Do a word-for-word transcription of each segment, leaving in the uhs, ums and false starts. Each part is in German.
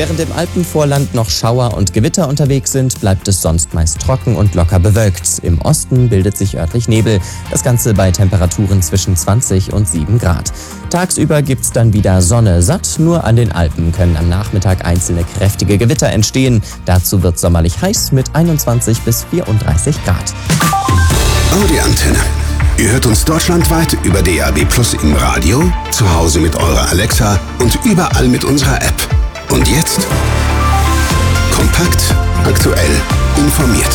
Während im Alpenvorland noch Schauer und Gewitter unterwegs sind, bleibt es sonst meist trocken und locker bewölkt. Im Osten bildet sich örtlich Nebel, das Ganze bei Temperaturen zwischen zwanzig und sieben Grad. Tagsüber gibt's dann wieder Sonne satt, nur an den Alpen können am Nachmittag einzelne kräftige Gewitter entstehen. Dazu wird sommerlich heiß mit einundzwanzig bis vierunddreißig Grad. Audi Antenne. Ihr hört uns deutschlandweit über D A B Plus im Radio, zu Hause mit eurer Alexa und überall mit unserer App. Und jetzt kompakt, aktuell, informiert.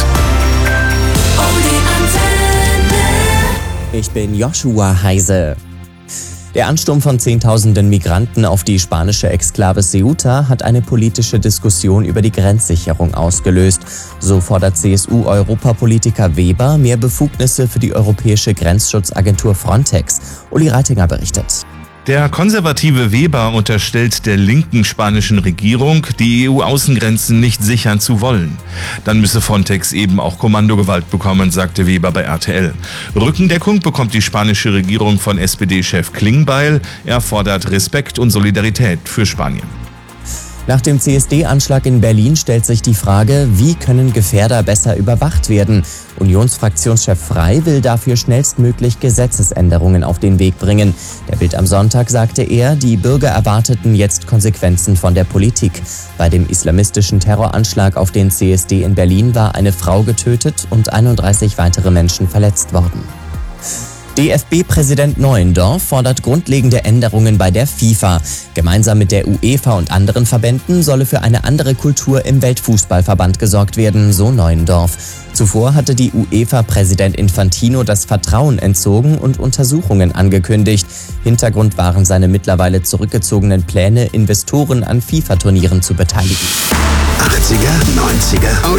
Ich bin Joshua Heise. Der Ansturm von Zehntausenden Migranten auf die spanische Exklave Ceuta hat eine politische Diskussion über die Grenzsicherung ausgelöst. So fordert C S U-Europapolitiker Weber mehr Befugnisse für die europäische Grenzschutzagentur Frontex. Uli Reitinger berichtet. Der konservative Weber unterstellt der linken spanischen Regierung, die E U-Außengrenzen nicht sichern zu wollen. Dann müsse Frontex eben auch Kommandogewalt bekommen, sagte Weber bei R T L. Rückendeckung bekommt die spanische Regierung von S P D-Chef Klingbeil. Er fordert Respekt und Solidarität für Spanien. Nach dem C S D-Anschlag in Berlin stellt sich die Frage, wie können Gefährder besser überwacht werden? Unionsfraktionschef Frey will dafür schnellstmöglich Gesetzesänderungen auf den Weg bringen. Der Bild am Sonntag sagte er, die Bürger erwarteten jetzt Konsequenzen von der Politik. Bei dem islamistischen Terroranschlag auf den C S D in Berlin war eine Frau getötet und einunddreißig weitere Menschen verletzt worden. D F B-Präsident Neuendorf fordert grundlegende Änderungen bei der FIFA. Gemeinsam mit der UEFA und anderen Verbänden solle für eine andere Kultur im Weltfußballverband gesorgt werden, so Neuendorf. Zuvor hatte die UEFA-Präsident Infantino das Vertrauen entzogen und Untersuchungen angekündigt. Hintergrund waren seine mittlerweile zurückgezogenen Pläne, Investoren an FIFA-Turnieren zu beteiligen. achtziger, neunziger